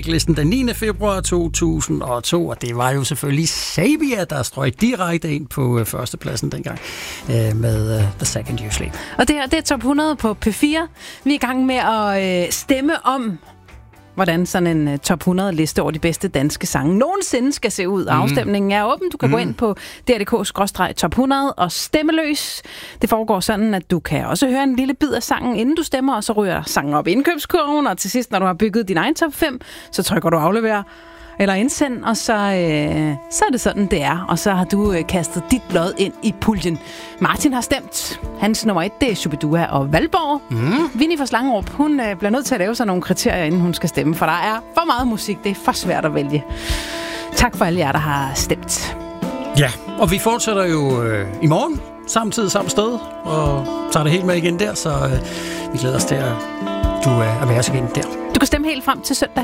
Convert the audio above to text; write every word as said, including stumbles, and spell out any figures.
Ranglisten den niende februar to tusind og to, og det var jo selvfølgelig Sabia, der strøg direkte ind på øh, førstepladsen dengang øh, med øh, The Second You Sleep. Og det her, det er top hundrede på P fire. Vi er i gang med at øh, stemme om, hvordan sådan en uh, top hundrede liste over de bedste danske sange nogensinde skal se ud. Mm. Afstemningen er åben. Du kan mm. gå ind på d r punktum d k skråstreg top hundrede og stemme løs. Det foregår sådan, at du kan også høre en lille bid af sangen, inden du stemmer, og så ryger sangen op i indkøbskurven, og til sidst, når du har bygget din egen top fem, så trykker du aflever eller indsend, og så, øh, så er det sådan, det er. Og så har du øh, kastet dit lod ind i puljen. Martin har stemt. Hans nummer et, det er Shubidua og Valborg. Mm. Vinnie fra Slangerup, hun øh, bliver nødt til at lave sig nogle kriterier, inden hun skal stemme, for der er for meget musik. Det er for svært at vælge. Tak for alle jer, der har stemt. Ja, og vi fortsætter jo øh, i morgen, samtidig samme sted, og tager det helt med igen der, så øh, vi glæder os til, at du øh, er med os igen der. Du kan stemme helt frem til søndag